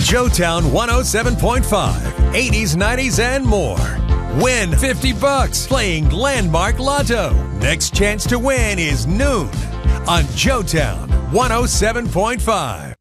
Joetown 107.5, 80s, 90s, and more. Win $50 playing Landmark Lotto. Next chance to win is noon on Joetown 107.5.